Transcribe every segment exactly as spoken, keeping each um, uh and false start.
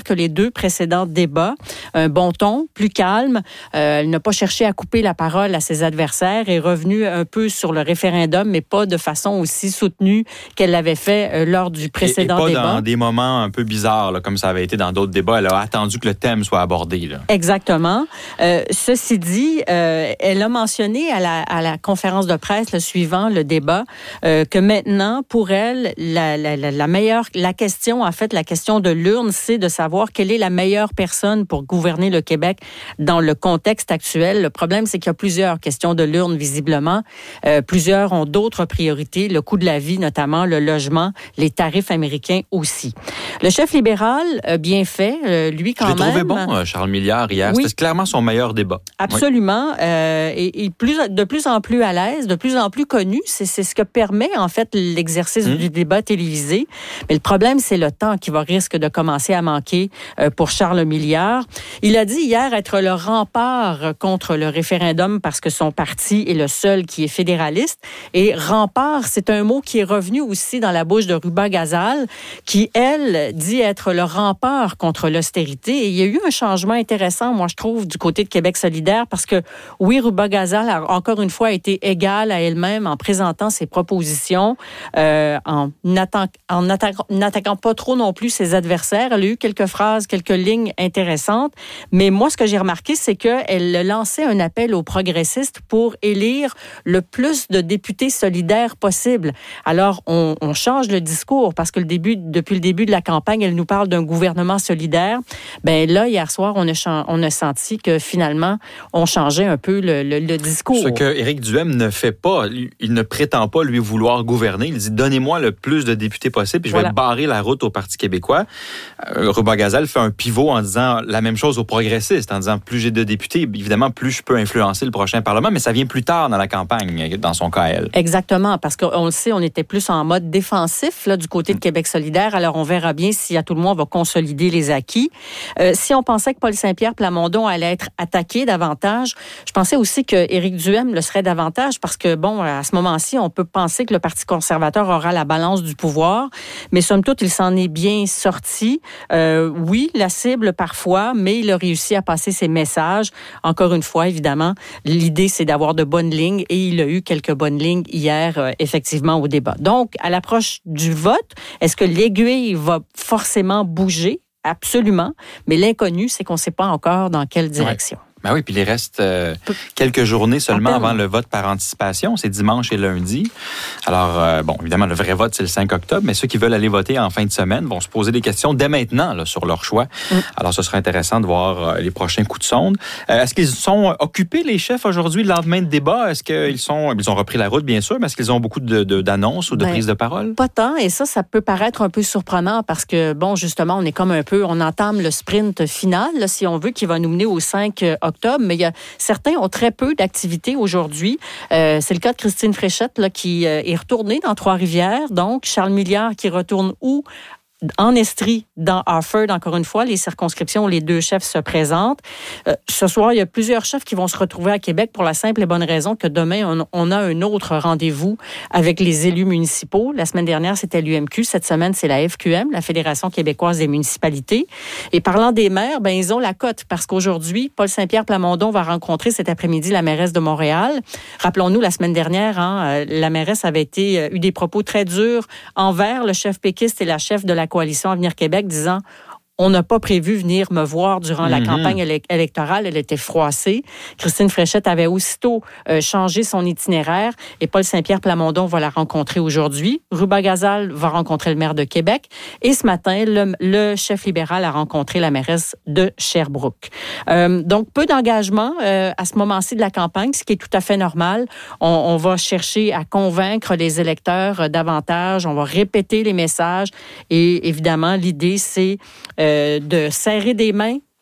que les deux précédents débats. Un bon ton, plus calme. Euh, elle n'a pas cherché à couper la parole à ses adversaires, est revenue un peu sur le référendum, mais pas de façon aussi soutenue qu'elle l'avait fait euh, lors du précédent et, et pas débat. Dans des moments un peu bizarres, là, comme ça avait été dans d'autres débats. Elle a attendu que le thème soit abordé. Là. Exactement. Euh, ceci dit, euh, elle a mentionné à la, à la conférence de presse le suivant le débat euh, que maintenant, pour elle, la, la, la, la meilleure, la question, en fait, la question de l'urne, c'est de savoir quelle est la meilleure personne pour gouverner le Québec dans le contexte actuel. Le problème, c'est qu'il y a plusieurs questions de l'urne, visiblement. Euh, plusieurs ont d'autres priorités, le coût de la vie notamment, le logement, les tarifs américains aussi. Le chef libéral, euh, bien fait, euh, lui quand même... Je l'ai trouvé bon, Charles Milliard, hier. Oui. C'était clairement son meilleur débat. Absolument. Oui. Euh, et et plus, de plus en plus à l'aise, de plus en plus connu. C'est, c'est ce que permet, en fait, l'exercice mmh. du débat télévisé. Mais le problème, c'est le temps qui va risque de commencer à manquer euh, pour Charles Milliard. Il a dit hier être le rempart contre le référendum parce que son parti est le seul qui est fédéraliste. Et rempart, c'est un mot qui est revenu aussi dans la bouche de Ruba Gazal, qui, elle, dit être le rempart contre l'austérité. Et il y a eu un changement intéressant, moi, je trouve, du côté de Québec solidaire, parce que, oui, Ruba Gazal a encore une fois été égale à elle-même en présentant ses propositions, euh, en n'attaquant en n'attaquant pas trop non plus ses adversaires. Elle a eu quelques phrases, quelques lignes intéressantes. Mais moi, ce que j'ai remarqué, c'est qu'elle lançait un appel aux progressistes pour élire le plus de députés solidaires possible. Alors, on, on change le discours parce que le début, depuis le début de la campagne, elle nous parle d'un gouvernement solidaire. Ben là, hier soir, on a, on a senti que finalement, on changeait un peu le, le, le discours. Ce que Éric Duhem ne fait pas, il ne prétend pas lui vouloir gouverner. Il dit, donnez-moi le plus de députés possible, puis je voilà. vais barrer la route au Parti québécois. Euh, Ruba Gazal fait un pivot en disant la même chose aux progressistes, en disant plus j'ai de députés, évidemment, plus je peux influencer le prochain Parlement, mais ça vient plus tard dans la campagne, dans son cas, elle. Exactement, parce qu'on le sait, on était plus en mode défensif là, du côté de Québec solidaire, alors on verra bien si à tout le monde on va consolider les acquis. Euh, si on pensait que Paul Saint-Pierre Plamondon allait être attaqué davantage, je pensais aussi que Éric Duhem le serait davantage, parce que, bon, à ce moment-ci, on peut penser que le Parti conservateur aura la balance du pouvoir, mais somme toute, il s'en est bien sorti. Euh, oui, la cible parfois, mais il a réussi à passer ses messages. Encore une fois, évidemment, l'idée, c'est d'avoir de bonnes lignes, et il a eu quelques bonnes lignes hier, euh, effectivement, au débat. Donc, à l'approche du vote, est-ce que l'aiguille va forcément bouger? Absolument. Mais l'inconnu, c'est qu'on ne sait pas encore dans quelle direction. Ouais. Ben oui, puis il reste euh, quelques journées seulement avant le vote par anticipation. C'est dimanche et lundi. Alors, euh, bon, évidemment, le vrai vote, c'est le cinq octobre, mais ceux qui veulent aller voter en fin de semaine vont se poser des questions dès maintenant là, sur leur choix. Mm. Alors, ce sera intéressant de voir euh, les prochains coups de sonde. Euh, est-ce qu'ils sont occupés, les chefs, aujourd'hui, le lendemain de débat? Est-ce qu'ils sont, ils ont repris la route, bien sûr, mais est-ce qu'ils ont beaucoup de, de, d'annonces ou de ben, prises de parole? Pas tant, et ça, ça peut paraître un peu surprenant parce que, bon, justement, on est comme un peu, on entame le sprint final, là, si on veut, qui va nous mener au cinq octobre, mais il y a, certains ont très peu d'activités aujourd'hui. Euh, c'est le cas de Christine Fréchette là, qui euh, est retournée dans Trois-Rivières. Donc, Charles Milliard qui retourne où? En Estrie, dans Harford, encore une fois, les circonscriptions où les deux chefs se présentent. Euh, ce soir, il y a plusieurs chefs qui vont se retrouver à Québec pour la simple et bonne raison que demain, on, on a un autre rendez-vous avec les élus municipaux. La semaine dernière, c'était l'U M Q. Cette semaine, c'est la F Q M, la Fédération québécoise des municipalités. Et parlant des maires, ben ils ont la cote parce qu'aujourd'hui, Paul Saint-Pierre Plamondon va rencontrer cet après-midi la mairesse de Montréal. Rappelons-nous, la semaine dernière, hein, la mairesse avait été, euh, eu des propos très durs envers le chef péquiste et la chef de la coalition Avenir Québec, disant on n'a pas prévu venir me voir durant la mm-hmm. campagne éle- électorale. Elle était froissée. Christine Fréchette avait aussitôt euh, changé son itinéraire et Paul Saint-Pierre Plamondon va la rencontrer aujourd'hui. Ruba Gazal va rencontrer le maire de Québec. Et ce matin, le, le chef libéral a rencontré la mairesse de Sherbrooke. Euh, donc, peu d'engagement euh, à ce moment-ci de la campagne, ce qui est tout à fait normal. On, on va chercher à convaincre les électeurs euh, davantage. On va répéter les messages. Et évidemment, l'idée, c'est euh, de serrer des mains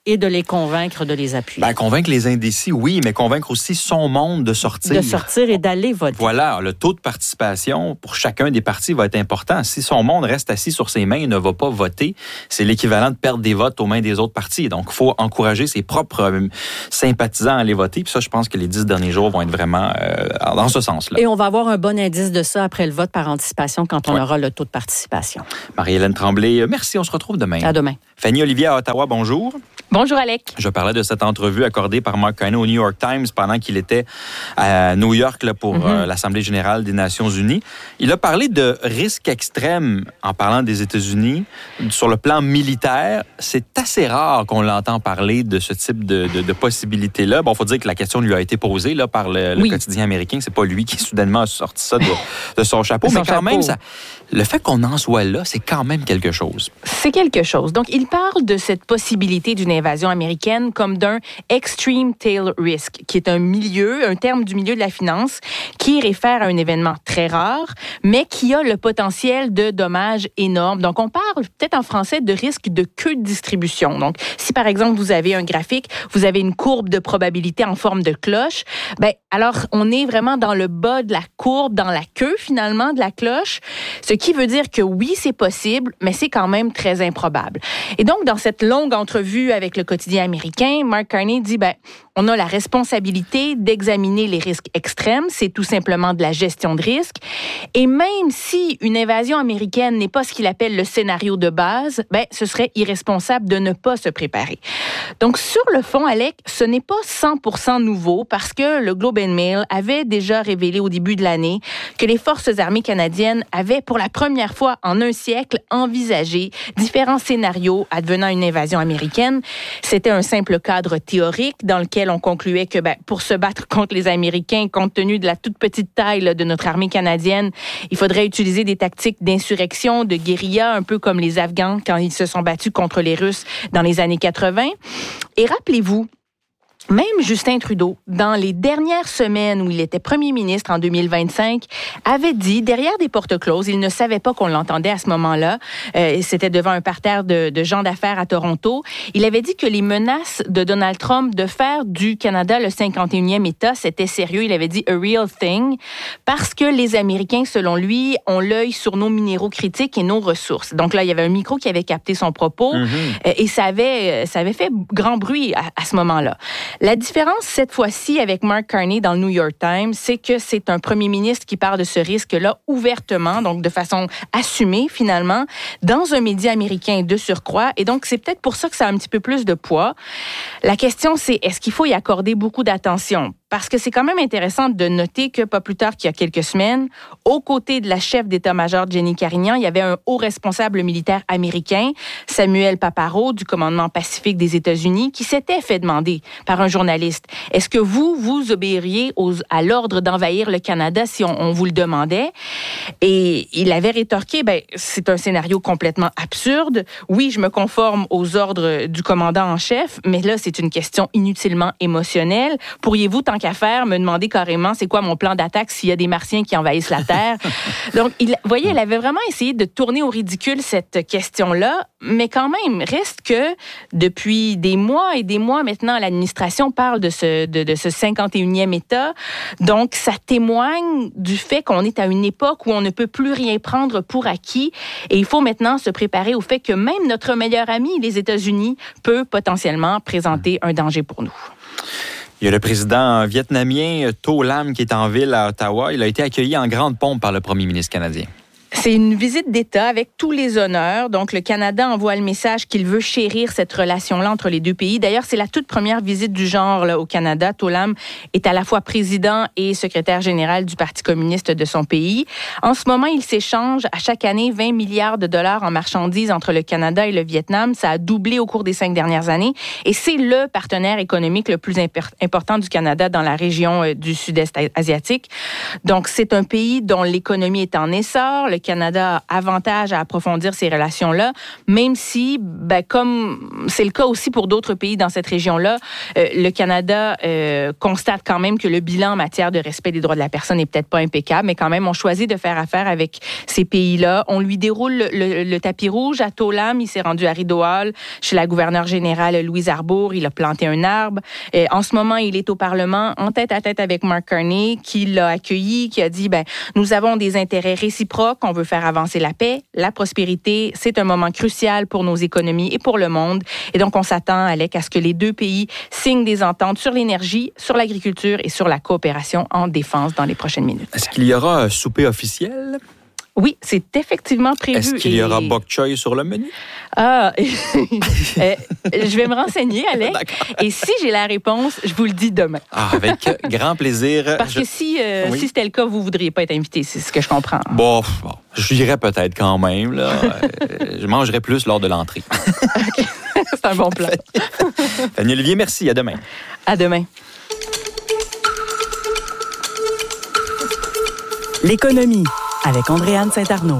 et de les convaincre de les appuyer. Ben, convaincre les indécis, oui, mais convaincre aussi son monde de sortir. De sortir et d'aller voter. Voilà, le taux de participation pour chacun des partis va être important. Si son monde reste assis sur ses mains et ne va pas voter, c'est l'équivalent de perdre des votes aux mains des autres partis. Donc, il faut encourager ses propres euh, sympathisants à aller voter. Puis ça, je pense que les dix derniers jours vont être vraiment euh, dans ce sens-là. Et on va avoir un bon indice de ça après le vote par anticipation quand on ouais. aura le taux de participation. Marie-Hélène Tremblay, merci. On se retrouve demain. À demain. Fanny Olivier à Ottawa, bonjour. Bonjour, Alec. Je parlais de cette entrevue accordée par Mark Carney au New York Times pendant qu'il était à New York là, pour mm-hmm. euh, l'Assemblée générale des Nations unies. Il a parlé de risques extrêmes en parlant des États-Unis sur le plan militaire. C'est assez rare qu'on l'entend parler de ce type de, de, de possibilités-là. Bon, il faut dire que la question lui a été posée là, par le, le oui. quotidien américain. C'est pas lui qui soudainement a sorti ça de, de son chapeau. De son Mais quand chapeau. même, ça, le fait qu'on en soit là, c'est quand même quelque chose. C'est quelque chose. Donc, il parle de cette possibilité d'une invasion américaine comme d'un extreme tail risk, qui est un milieu, un terme du milieu de la finance, qui réfère à un événement très rare, mais qui a le potentiel de dommages énormes. Donc, on parle peut-être en français de risque de queue de distribution. Donc, si par exemple, vous avez un graphique, vous avez une courbe de probabilité en forme de cloche, ben, alors on est vraiment dans le bas de la courbe, dans la queue finalement de la cloche, ce qui veut dire que oui, c'est possible, mais c'est quand même très improbable. Et donc, dans cette longue entrevue avec le quotidien américain, Mark Carney dit, ben, on a la responsabilité d'examiner les risques extrêmes, c'est tout simplement de la gestion de risque. Et même si une invasion américaine n'est pas ce qu'il appelle le scénario de base, ben, ce serait irresponsable de ne pas se préparer. Donc, sur le fond, Alec, ce n'est pas cent pour cent nouveau parce que le Globe and Mail avait déjà révélé au début de l'année que les forces armées canadiennes avaient, pour la première fois en un siècle, envisagé différents scénarios advenant une invasion américaine. C'était un simple cadre théorique dans lequel on concluait que ben, pour se battre contre les Américains, compte tenu de la toute petite taille là, de notre armée canadienne, il faudrait utiliser des tactiques d'insurrection, de guérilla, un peu comme les Afghans quand ils se sont battus contre les Russes dans les années quatre-vingt. Et rappelez-vous, même Justin Trudeau, dans les dernières semaines où il était premier ministre en deux mille vingt-cinq, avait dit, derrière des portes closes, il ne savait pas qu'on l'entendait à ce moment-là, euh, c'était devant un parterre de, de gens d'affaires à Toronto, il avait dit que les menaces de Donald Trump de faire du Canada le cinquante et unième État, c'était sérieux, il avait dit « a real thing », parce que les Américains, selon lui, ont l'œil sur nos minéraux critiques et nos ressources. Donc là, il y avait un micro qui avait capté son propos, mm-hmm. euh, et ça avait, ça avait fait grand bruit à, à ce moment-là. La différence, cette fois-ci, avec Mark Carney dans le New York Times, c'est que c'est un premier ministre qui parle de ce risque-là ouvertement, donc de façon assumée, finalement, dans un média américain de surcroît. Et donc, c'est peut-être pour ça que ça a un petit peu plus de poids. La question, c'est est-ce qu'il faut y accorder beaucoup d'attention? Parce que c'est quand même intéressant de noter que, pas plus tard qu'il y a quelques semaines, aux côtés de la chef d'état-major Jenny Carignan, il y avait un haut responsable militaire américain, Samuel Paparo, du commandement Pacifique des États-Unis, qui s'était fait demander par un journaliste, est-ce que vous, vous obéiriez aux, à l'ordre d'envahir le Canada si on, on vous le demandait? Et il avait rétorqué, ben, c'est un scénario complètement absurde. Oui, je me conforme aux ordres du commandant en chef, mais là, c'est une question inutilement émotionnelle. Pourriez-vous, tant qu'à faire, me demander carrément c'est quoi mon plan d'attaque s'il y a des Martiens qui envahissent la Terre? Donc, il, vous voyez, elle avait vraiment essayé de tourner au ridicule cette question-là, mais quand même, reste que depuis des mois et des mois maintenant, l'administration parle de ce, de, de ce cinquante et unième État. Donc, ça témoigne du fait qu'on est à une époque où on ne peut plus rien prendre pour acquis et il faut maintenant se préparer au fait que même notre meilleur ami, les États-Unis, peut potentiellement présenter un danger pour nous. Il y a le président vietnamien To Lam qui est en ville à Ottawa. Il a été accueilli en grande pompe par le premier ministre canadien. C'est une visite d'État avec tous les honneurs. Donc, le Canada envoie le message qu'il veut chérir cette relation-là entre les deux pays. D'ailleurs, c'est la toute première visite du genre là, au Canada. To Lam est à la fois président et secrétaire général du Parti communiste de son pays. En ce moment, il s'échange à chaque année vingt milliards de dollars en marchandises entre le Canada et le Vietnam. Ça a doublé au cours des cinq dernières années. Et c'est le partenaire économique le plus imp- important du Canada dans la région euh, du sud-est asiatique. Donc, c'est un pays dont l'économie est en essor. Le Canada Canada a avantage à approfondir ces relations-là, même si, ben, comme c'est le cas aussi pour d'autres pays dans cette région-là, euh, le Canada euh, constate quand même que le bilan en matière de respect des droits de la personne n'est peut-être pas impeccable, mais quand même, on choisit de faire affaire avec ces pays-là. On lui déroule le, le, le tapis rouge à Tolam. Il s'est rendu à Rideau Hall, chez la gouverneure générale Louise Arbour. Il a planté un arbre. Et en ce moment, il est au Parlement en tête à tête avec Mark Carney, qui l'a accueilli, qui a dit, ben, nous avons des intérêts réciproques. On veut faire avancer la paix, la prospérité. C'est un moment crucial pour nos économies et pour le monde. Et donc, on s'attend, Alec, à ce que les deux pays signent des ententes sur l'énergie, sur l'agriculture et sur la coopération en défense dans les prochaines minutes. Est-ce qu'il y aura un souper officiel? Oui, c'est effectivement prévu. Est-ce qu'il y aura et... bok choy sur le menu? Ah, je vais me renseigner, Alec. D'accord. Et si j'ai la réponse, je vous le dis demain. Ah, avec grand plaisir. Parce je... que si, euh, oui. si c'était le cas, vous ne voudriez pas être invité, c'est ce que je comprends. Bon, bon je dirais peut-être quand même. Là. Je mangerai plus lors de l'entrée. Okay. C'est un bon plan. Fanny Olivier, merci. À demain. À demain. L'économie avec Andréane Saint-Arnaud.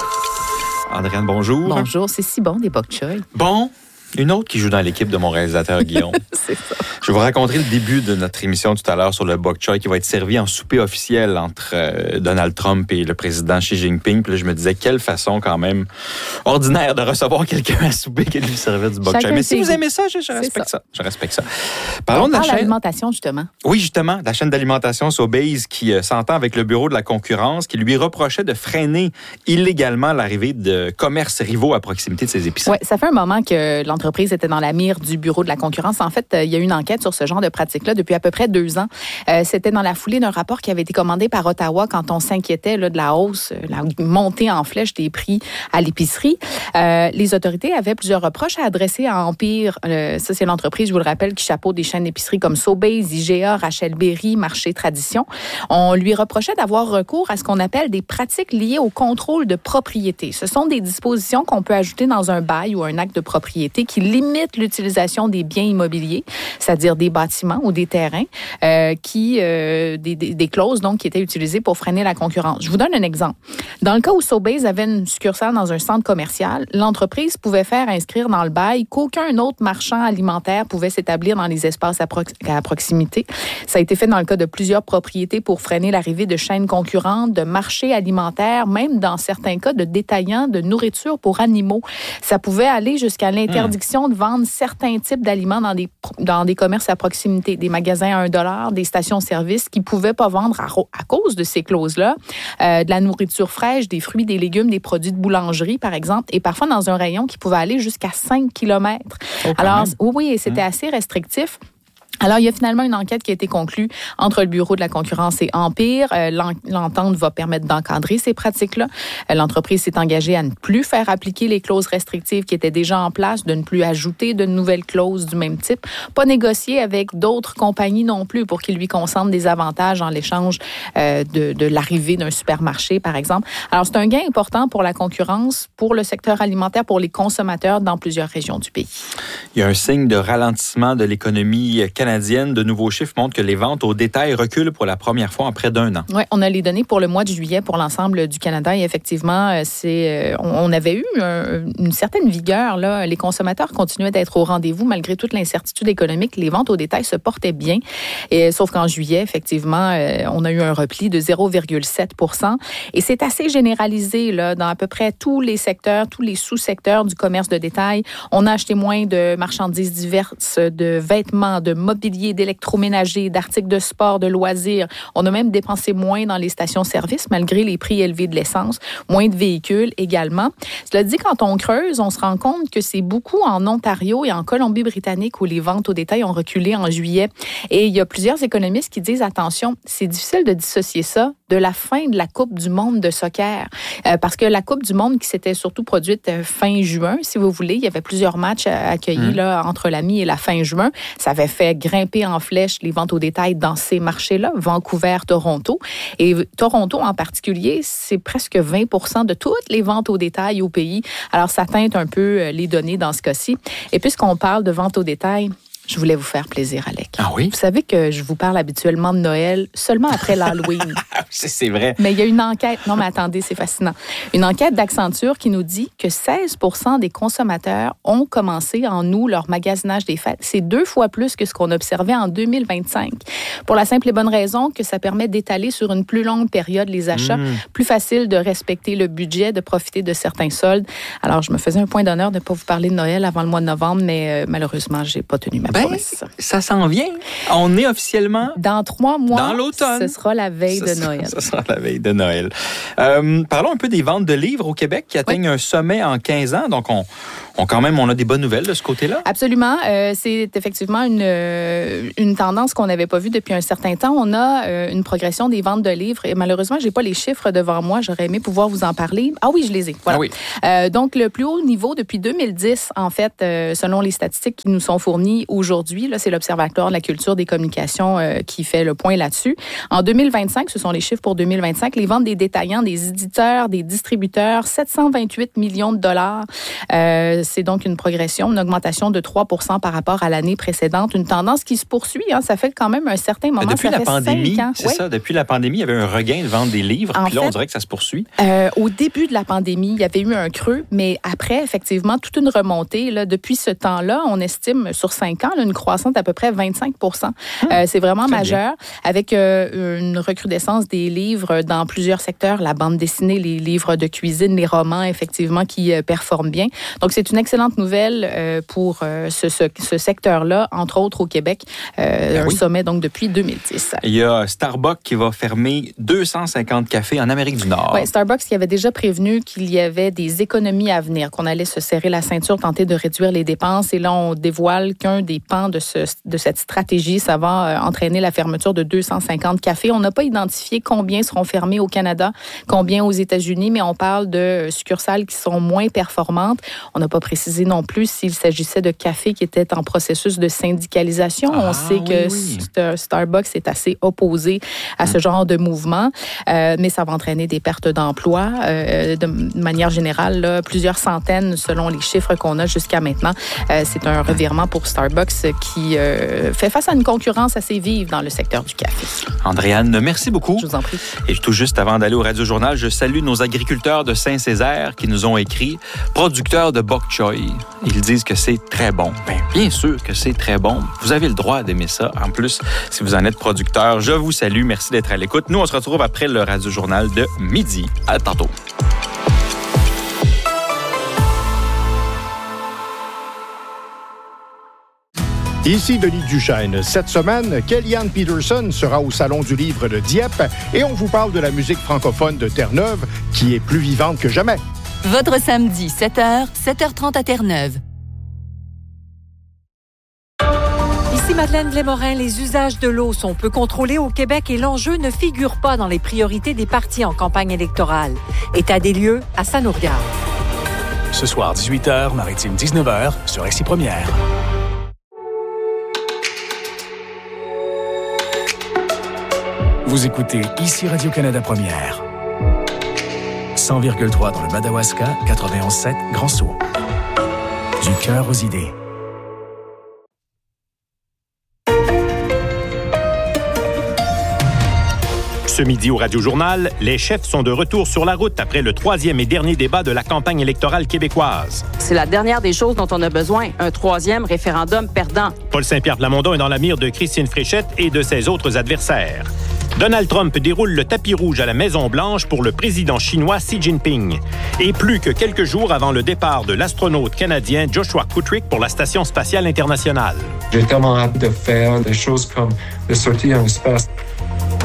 Andréane, bonjour. Bonjour, c'est si bon des bok choy. Bon, une autre qui joue dans l'équipe de mon réalisateur Guillaume. C'est ça. Je vais vous raconter le début de notre émission tout à l'heure sur le bok choy qui va être servi en souper officiel entre euh, Donald Trump et le président Xi Jinping. Puis là, je me disais, quelle façon quand même ordinaire de recevoir quelqu'un à souper qui lui servait du bok choy. Mais si vous aimez ça, je, je respecte ça. ça. Je respecte ça. Parlons On de la chaîne d'alimentation, justement. Oui, justement, la chaîne d'alimentation Sobeys qui euh, s'entend avec le Bureau de la concurrence qui lui reprochait de freiner illégalement l'arrivée de commerces rivaux à proximité de ses épiceries. Oui, ça fait un moment que l'entreprise était dans la mire du Bureau de la concurrence. En fait, euh, il y a eu une enquête sur ce genre de pratique-là depuis à peu près deux ans. Euh, c'était dans la foulée d'un rapport qui avait été commandé par Ottawa quand on s'inquiétait là, de la hausse, la montée en flèche des prix à l'épicerie. Euh, les autorités avaient plusieurs reproches à adresser à Empire. Euh, ça, c'est l'entreprise, je vous le rappelle, qui chapeaute des chaînes d'épicerie comme Sobeys, I G A, Rachel Berry, Marché Tradition. On lui reprochait d'avoir recours à ce qu'on appelle des pratiques liées au contrôle de propriété. Ce sont des dispositions qu'on peut ajouter dans un bail ou un acte de propriété qui limitent l'utilisation des biens immobiliers, c'est-à-dire des bâtiments ou des terrains, euh, qui, euh, des, des, des clauses donc, qui étaient utilisées pour freiner la concurrence. Je vous donne un exemple. Dans le cas où Sobeys avait une succursale dans un centre commercial, l'entreprise pouvait faire inscrire dans le bail qu'aucun autre marchand alimentaire pouvait s'établir dans les espaces à, pro- à proximité. Ça a été fait dans le cas de plusieurs propriétés pour freiner l'arrivée de chaînes concurrentes, de marchés alimentaires, même dans certains cas de détaillants de nourriture pour animaux. Ça pouvait aller jusqu'à l'interdiction mmh. de vendre certains types d'aliments dans des, dans des commerces à proximité. Des magasins à un dollar, des stations-service qui ne pouvaient pas vendre à, à cause de ces clauses-là, euh, de la nourriture fraîche, des fruits, des légumes, des produits de boulangerie, par exemple, et parfois dans un rayon qui pouvait aller jusqu'à cinq kilomètres. Oh, Alors, oui, oui, et c'était mmh. assez restrictif. Alors, il y a finalement une enquête qui a été conclue entre le Bureau de la concurrence et Empire. Euh, l'entente va permettre d'encadrer ces pratiques-là. Euh, l'entreprise s'est engagée à ne plus faire appliquer les clauses restrictives qui étaient déjà en place, de ne plus ajouter de nouvelles clauses du même type, pas négocier avec d'autres compagnies non plus pour qu'ils lui consentent des avantages en l'échange euh, de, de l'arrivée d'un supermarché, par exemple. Alors, c'est un gain important pour la concurrence, pour le secteur alimentaire, pour les consommateurs dans plusieurs régions du pays. Il y a un signe de ralentissement de l'économie canadienne. De nouveaux chiffres montrent que les ventes au détail reculent pour la première fois en près d'un an. Oui, on a les données pour le mois de juillet pour l'ensemble du Canada et effectivement, c'est, on avait eu un, une certaine vigueur. Là. Les consommateurs continuaient d'être au rendez-vous malgré toute l'incertitude économique. Les ventes au détail se portaient bien, et, sauf qu'en juillet, effectivement, on a eu un repli de zéro virgule sept pour cent et c'est assez généralisé là, dans à peu près tous les secteurs, tous les sous-secteurs du commerce de détail. On a acheté moins de marchandises diverses, de vêtements, de mobilier, d'électroménager, d'articles de sport, de loisirs. On a même dépensé moins dans les stations-service malgré les prix élevés de l'essence, moins de véhicules également. Cela dit, quand on creuse, on se rend compte que c'est beaucoup en Ontario et en Colombie-Britannique où les ventes au détail ont reculé en juillet. Et il y a plusieurs économistes qui disent, attention, c'est difficile de dissocier ça de la fin de la Coupe du monde de soccer. Euh, parce que la Coupe du monde qui s'était surtout produite fin juin, si vous voulez, il y avait plusieurs matchs accueillis mmh. là, entre la mi et la fin juin. Ça avait fait grimper en flèche les ventes au détail dans ces marchés-là, Vancouver, Toronto. Et Toronto en particulier, c'est presque vingt pour cent de toutes les ventes au détail au pays. Alors, ça teinte un peu les données dans ce cas-ci. Et puisqu'on parle de ventes au détail, Je voulais vous faire plaisir, Alec. Ah oui? Vous savez que je vous parle habituellement de Noël seulement après l'Halloween. C'est vrai. Mais il y a une enquête, non mais attendez, c'est fascinant. Une enquête d'Accenture qui nous dit que seize pour cent des consommateurs ont commencé en août leur magasinage des fêtes. C'est deux fois plus que ce qu'on observait en deux mille vingt-cinq. Pour la simple et bonne raison que ça permet d'étaler sur une plus longue période les achats, mmh. plus facile de respecter le budget, de profiter de certains soldes. Alors, je me faisais un point d'honneur de ne pas vous parler de Noël avant le mois de novembre, mais euh, malheureusement, je n'ai pas tenu ma ben, promesse. Ça s'en vient. On est officiellement... Dans trois mois, dans l'automne. Ce sera la veille ça de Noël. Ça sera la veille de Noël. Euh, parlons un peu des ventes de livres au Québec qui atteignent oui. un sommet en quinze ans. Donc, on, on, quand même, on a des bonnes nouvelles de ce côté-là. Absolument. Euh, c'est effectivement une, une tendance qu'on n'avait pas vue depuis un certain temps. On a euh, une progression des ventes de livres. Et malheureusement, je n'ai pas les chiffres devant moi. J'aurais aimé pouvoir vous en parler. Ah oui, je les ai. Voilà. Ah oui. Euh, donc, le plus haut niveau depuis deux mille dix, en fait, euh, selon les statistiques qui nous sont fournies aujourd'hui, là, c'est l'Observatoire de la culture des communications euh, qui fait le point là-dessus. En deux mille vingt-cinq, ce sont les chiffres pour deux mille vingt-cinq, les ventes des détaillants, des éditeurs, des distributeurs, sept cent vingt-huit millions de dollars. Euh, c'est donc une progression, une augmentation de trois pour cent par rapport à l'année précédente. Une tendance qui se poursuit. Hein, ça fait quand même un certain moment. Depuis ça la fait pandémie, cinq ans. c'est oui. ça. Depuis la pandémie, il y avait un regain de vente des livres. En puis là, fait, on dirait que ça se poursuit. Euh, au début de la pandémie, il y avait eu un creux, mais après, effectivement, toute une remontée. Là, depuis ce temps-là, on estime sur cinq ans là, une croissance d'à peu près vingt-cinq pour cent. Hum, euh, c'est vraiment majeur, bien. Avec euh, une recrudescence des livres dans plusieurs secteurs, la bande dessinée, les livres de cuisine, les romans, effectivement, qui euh, performent bien. Donc, c'est une excellente nouvelle euh, pour euh, ce, ce, ce secteur-là, entre autres au Québec. Euh, ben un oui. sommet, donc, depuis deux mille dix. Il y a Starbucks qui va fermer deux cent cinquante cafés en Amérique du Nord. Oui, Starbucks qui avait déjà prévenu qu'il y avait des économies à venir, qu'on allait se serrer la ceinture, tenter de réduire les dépenses. Et là, on dévoile qu'un des pans de, ce, de cette stratégie, ça va euh, entraîner la fermeture de deux cent cinquante cafés. On n'a pas identifié combien seront fermés au Canada, combien aux États-Unis, mais on parle de succursales qui sont moins performantes. On n'a pas précisé non plus s'il s'agissait de cafés qui étaient en processus de syndicalisation. Ah, on sait oui, que oui. Star- Starbucks est assez opposé à mmh. ce genre de mouvement, euh, mais ça va entraîner des pertes d'emplois. Euh, de manière générale, là, plusieurs centaines selon les chiffres qu'on a jusqu'à maintenant. Euh, c'est un revirement pour Starbucks qui euh, fait face à une concurrence assez vive dans le secteur du café. Andréane, merci beaucoup. Je vous en prie. Et tout juste avant d'aller au Radio-Journal, je salue nos agriculteurs de Saint-Césaire qui nous ont écrit « Producteurs de bok choy ». Ils disent que c'est très bon. Bien, bien sûr que c'est très bon. Vous avez le droit d'aimer ça. En plus, si vous en êtes producteur, je vous salue. Merci d'être à l'écoute. Nous, on se retrouve après le Radio-Journal de midi. À tantôt. Ici Denis Duchesne. Cette semaine, Kellyanne Peterson sera au Salon du Livre de Dieppe et on vous parle de la musique francophone de Terre-Neuve qui est plus vivante que jamais. Votre samedi, sept heures, sept heures trente à Terre-Neuve. Ici Madeleine Glémorin, les usages de l'eau sont peu contrôlés au Québec et l'enjeu ne figure pas dans les priorités des partis en campagne électorale. État des lieux à Saint-Nourgard. Ce soir, dix-huit heures, Maritime dix-neuf heures, sur R C I Première. Vous écoutez ici Radio-Canada Première. cent virgule trois dans le Madawaska, quatre-vingt-onze virgule sept Grand Sault. Du cœur aux idées. Ce midi au Radio-Journal, les chefs sont de retour sur la route après le troisième et dernier débat de la campagne électorale québécoise. C'est la dernière des choses dont on a besoin, un troisième référendum perdant. Paul Saint-Pierre Plamondon est dans la mire de Christine Fréchette et de ses autres adversaires. Donald Trump déroule le tapis rouge à la Maison-Blanche pour le président chinois Xi Jinping. Et plus que quelques jours avant le départ de l'astronaute canadien Joshua Kutrick pour la Station spatiale internationale. J'ai tellement hâte de faire des choses comme de sortir en espace.